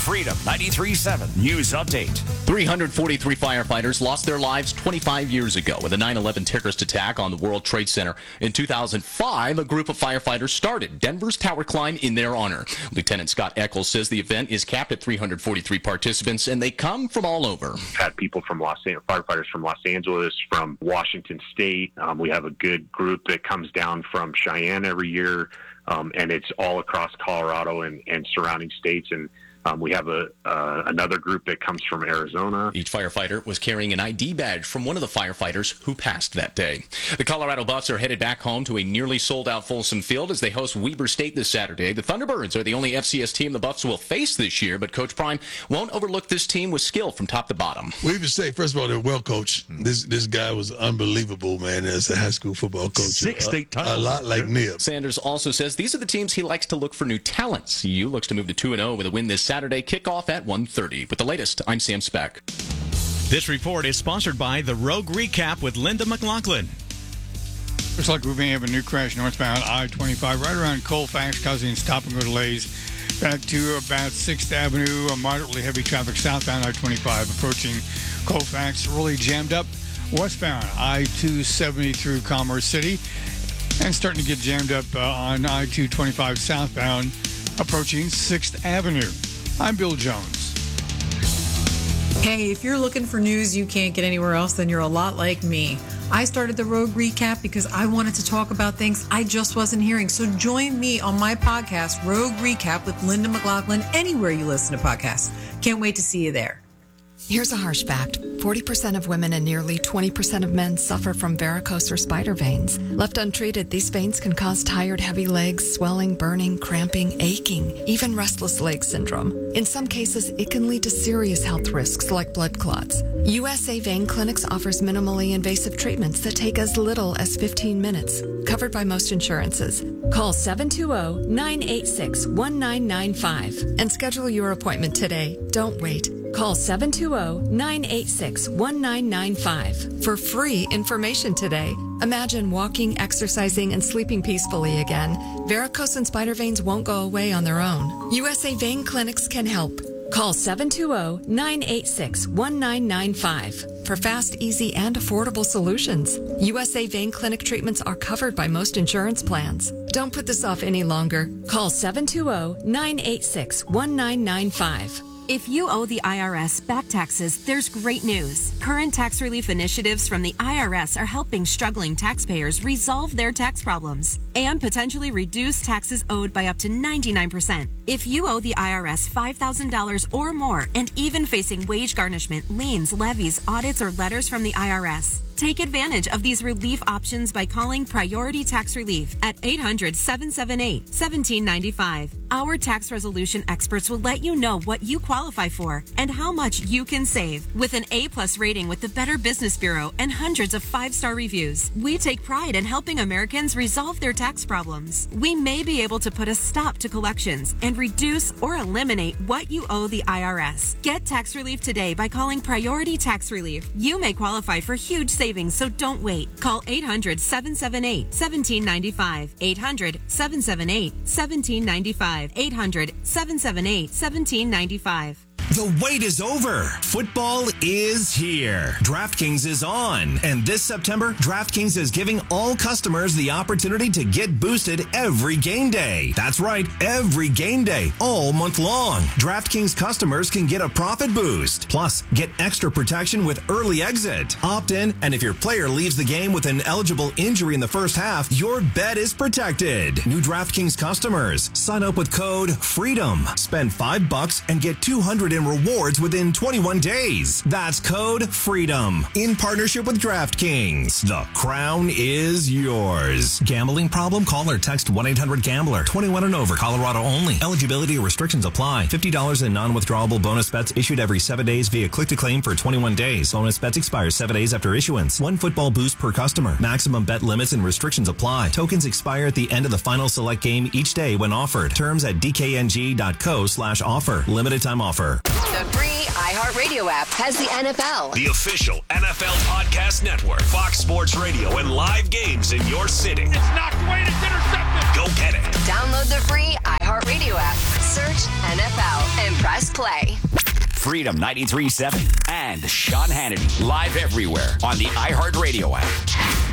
Freedom 93.7 News Update. 343 firefighters lost their lives 25 years ago with a 9/11 terrorist attack on the World Trade Center. In 2005, a group of firefighters started Denver's Tower Climb in their honor. Lieutenant Scott Eccles says the event is capped at 343 participants, and they come from all over. We've had people from firefighters from Los Angeles, from Washington State. We have a good group that comes down from Cheyenne every year, and it's all across Colorado and surrounding states. And we have another group that comes from Arizona. Each firefighter was carrying an ID badge from one of the firefighters who passed that day. The Colorado Buffs are headed back home to a nearly sold-out Folsom Field as they host Weber State this Saturday. The Thunderbirds are the only FCS team the Buffs will face this year, but Coach Prime won't overlook this team with skill from top to bottom. Weber State, first of all, they're well coached. This guy was unbelievable, man, as a high school football coach. 6 state titles. A lot like Nib. Sanders also says these are the teams he likes to look for new talent. CU looks to move to 2-0 with a win this Saturday. Kickoff at 1:30. With the latest, I'm Sam Speck. This report is sponsored by the Rogue Recap with Linda McLaughlin. Looks like we may have a new crash northbound I-25 right around Colfax, causing stop-and-go delays. Back to about 6th Avenue, a moderately heavy traffic southbound I-25 approaching Colfax, really jammed up. Westbound I-270 through Commerce City, and starting to get jammed up on I-225 southbound approaching 6th Avenue. I'm Bill Jones. Hey, if you're looking for news you can't get anywhere else, then you're a lot like me. I started the Rogue Recap because I wanted to talk about things I just wasn't hearing. So join me on my podcast, Rogue Recap with Linda McLaughlin, anywhere you listen to podcasts. Can't wait to see you there. Here's a harsh fact. 40% of women and nearly 20% of men suffer from varicose or spider veins. Left untreated, these veins can cause tired, heavy legs, swelling, burning, cramping, aching, even restless leg syndrome. In some cases, it can lead to serious health risks like blood clots. USA Vein Clinics offers minimally invasive treatments that take as little as 15 minutes, covered by most insurances. Call 720-986-1995 and schedule your appointment today. Don't wait. Call 720-986-1995 for free information today. Imagine walking, exercising, and sleeping peacefully again. Varicose and spider veins won't go away on their own. USA Vein Clinics can help. Call 720-986-1995 for fast, easy, and affordable solutions. USA Vein Clinic treatments are covered by most insurance plans. Don't put this off any longer. Call 720-986-1995. If you owe the IRS back taxes, there's great news. Current tax relief initiatives from the IRS are helping struggling taxpayers resolve their tax problems and potentially reduce taxes owed by up to 99%. If you owe the IRS $5,000 or more and even facing wage garnishment, liens, levies, audits, or letters from the IRS, take advantage of these relief options by calling Priority Tax Relief at 800-778-1795. Our tax resolution experts will let you know what you qualify for and how much you can save. With an A+ rating with the Better Business Bureau and hundreds of 5-star reviews, we take pride in helping Americans resolve their tax problems. We may be able to put a stop to collections and reduce or eliminate what you owe the IRS. Get tax relief today by calling Priority Tax Relief. You may qualify for huge savings, so don't wait. Call 800-778-1795. 800-778-1795. 800-778-1795. The wait is over. Football is here. DraftKings is on. And this September, DraftKings is giving all customers the opportunity to get boosted every game day. That's right, every game day, all month long. DraftKings customers can get a profit boost. Plus, get extra protection with early exit. Opt in, and if your player leaves the game with an eligible injury in the first half, your bet is protected. New DraftKings customers, sign up with code FREEDOM. Spend $5 and get $200 in rewards within 21 days. That's code FREEDOM in partnership with DraftKings. The crown is yours. Gambling problem? Call or text 1-800-GAMBLER. 21 and over. Colorado only. Eligibility restrictions apply. $50 in non-withdrawable bonus bets issued every 7 days via click-to-claim for 21 days. Bonus bets expire 7 days after issuance. 1 football boost per customer. Maximum bet limits and restrictions apply. Tokens expire at the end of the final select game each day when offered. Terms at dkng.co/offer. Limited time offer. The free iHeartRadio app has the NFL. The official NFL podcast network. Fox Sports Radio and live games in your city. It's knocked away. It's intercepted. Go get it. Download the free iHeartRadio app. Search NFL and press Press play. Freedom 93.7 and Sean Hannity live everywhere on the iHeartRadio app.